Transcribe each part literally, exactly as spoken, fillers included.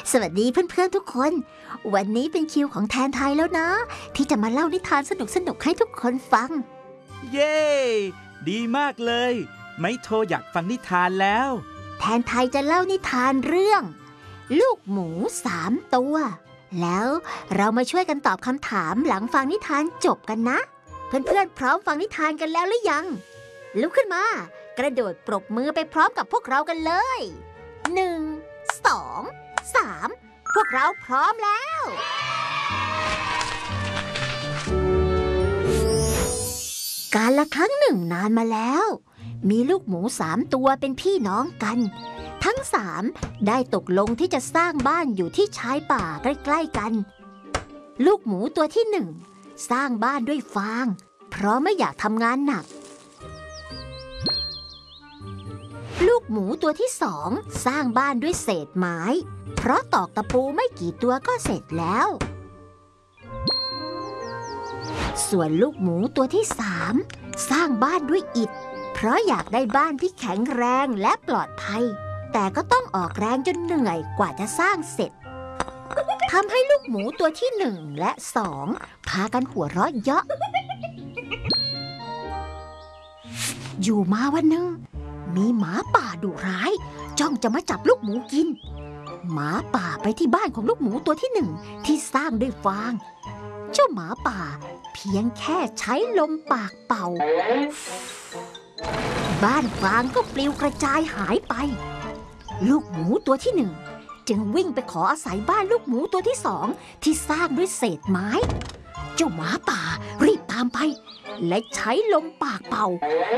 สวัสดีเพื่อนๆทุกคนวันนี้เป็นคิวของแทนไทยแล้วนะที่จะมาเล่านิทานสนุกๆให้ทุกคนฟังเย้ดีมากเลยไมโทอยากฟังนิทานแล้วแทนไทยจะเล่านิทานเรื่องลูกหมูสามตัวแล้วเรามาช่วยกันตอบคำถามหลังฟังนิทานจบกันนะเพื่อนๆพร้อมฟังนิทานกันแล้วหรือยังลุกขึ้นมากระโดดปรบมือไปพร้อมกับพวกเรากันเลยหนึ่ง สอง สามพวกเราพร้อมแล้วกาลละครั้งหนึ่งนานมาแล้วมีลูกหมูสามตัวเป็นพี่น้องกันทั้งสามได้ตกลงที่จะสร้างบ้านอยู่ที่ชายป่าใกล้ๆกันลูกหมูตัวที่หนึ่งสร้างบ้านด้วยฟางเพราะไม่อยากทำงานหนักลูกหมูตัวที่สองสร้างบ้านด้วยเศษไม้เพราะตอกตะปูไม่กี่ตัวก็เสร็จแล้วส่วนลูกหมูตัวที่สามสร้างบ้านด้วยอิฐเพราะอยากได้บ้านที่แข็งแรงและปลอดภัยแต่ก็ต้องออกแรงจนเหนื่อยกว่าจะสร้างเสร็จทำให้ลูกหมูตัวที่หนึ่งและสองพากันหัวเราะเยาะอยู่มาวันหนึ่งมีหมาป่าดุร้ายจ้องจะมาจับลูกหมูกินหมาป่าไปที่บ้านของลูกหมูตัวที่หนึ่งที่สร้างด้วยฟางเจ้าหมาป่าเพียงแค่ใช้ลมปากเป่าบ้านฟางก็ปลิวกระจายหายไปลูกหมูตัวที่หนึ่งจึงวิ่งไปขออาศัยบ้านลูกหมูตัวที่สองที่สร้างด้วยเศษไม้เจ้าหมาป่ารีบตามไปและใช้ลมปากเป่า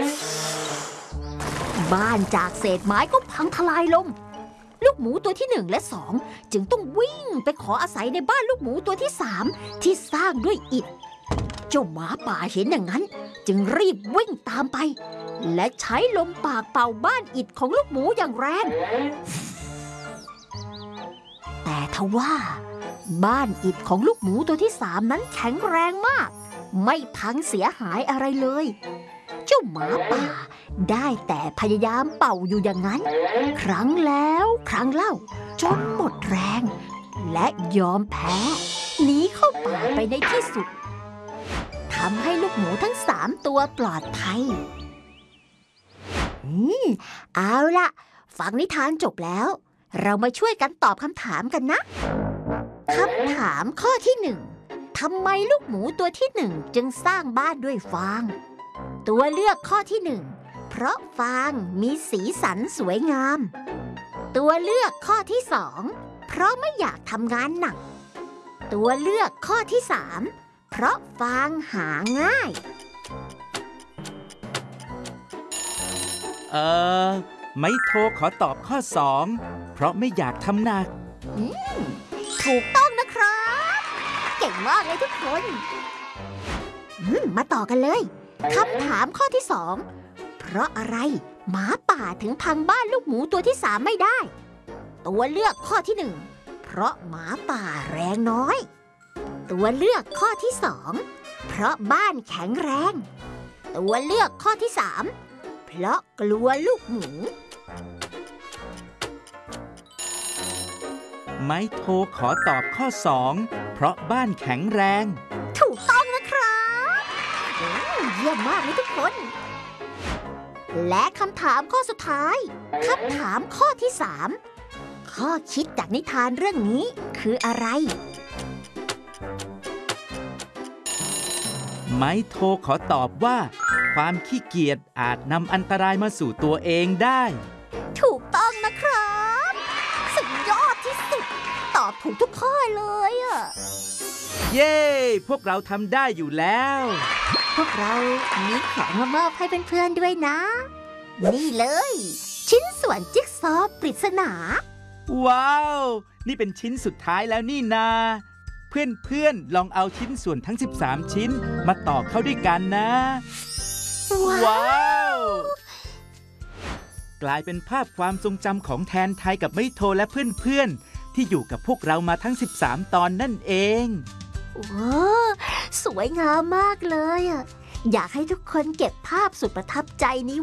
บ้านจากเศษไม้ก็พังทลายลงลูกหมูตัวที่หนึ่งและสองจึงต้องวิ่งไปขออาศัยในบ้านลูกหมูตัวที่สามที่สร้างด้วยอิฐเจ้าหมาป่าเห็นอย่างนั้นจึงรีบวิ่งตามไปและใช้ลมปากเป่าบ้านอิฐของลูกหมูอย่างแรงแต่ทว่าบ้านอิฐของลูกหมูตัวที่สามนั้นแข็งแรงมากไม่พังเสียหายอะไรเลยเจ้าหมาป่าได้แต่พยายามเป่าอยู่อย่างนั้นครั้งแล้วครั้งเล่าจนหมดแรงและยอมแพ้หนีเข้าป่าไปในที่สุดทำให้ลูกหมูทั้งสามตัวปลอดภัยอืมเอาล่ะฟังนิทานจบแล้วเรามาช่วยกันตอบคำถามกันนะคำถามข้อที่หนึ่งทำไมลูกหมูตัวที่หนึ่งจึงสร้างบ้านด้วยฟางตัวเลือกข้อที่หนึ่งเพราะฟางมีสีสันสวยงามตัวเลือกข้อที่สองเพราะไม่อยากทำงานหนักตัวเลือกข้อที่สามเพราะฟางหาง่ายเออไมโทขอตอบข้อสองเพราะไม่อยากทำหนักถูกต้องนะครับเก่งมากเลยทุกคนมาต่อกันเลยคำถามข้อที่สองเพราะอะไรหมาป่าถึงพังบ้านลูกหมูตัวที่สามไม่ได้ตัวเลือกข้อที่หนึ่งเพราะหมาป่าแรงน้อยตัวเลือกข้อที่สองเพราะบ้านแข็งแรงตัวเลือกข้อที่สามเพราะกลัวลูกหมูไมโทขอตอบข้อสองเพราะบ้านแข็งแรงถูกต้องนะครับเยี่ยมมากเลยทุกคนและคำถามข้อสุดท้ายคำถามข้อที่สามข้อคิดจากนิทานเรื่องนี้คืออะไรไมโทขอตอบว่าความขี้เกียจอาจนำอันตรายมาสู่ตัวเองได้ถูกต้องนะครับสุดยอดที่สุดตอบถูกทุกข้อเลยอะเย้พวกเราทำได้อยู่แล้วพวกเรามีของมามอบให้เพื่อนๆด้วยนะนี่เลยชิ้นส่วนจิ๊กซอว์ปริศนาว้าวนี่เป็นชิ้นสุดท้ายแล้วนี่นาเพื่อนๆลองเอาชิ้นส่วนทั้งสิบสามชิ้นมาต่อเข้าด้วยกันนะว้าวกลายเป็นภาพความทรงจำของแทนไทยกับไมโทและเพื่อนๆที่อยู่กับพวกเรามาทั้งสิบสามตอนนั่นเองว้าวสวยงามมากเลยอ่ะอยากให้ทุกคนเก็บภาพสุดประทับใจนี้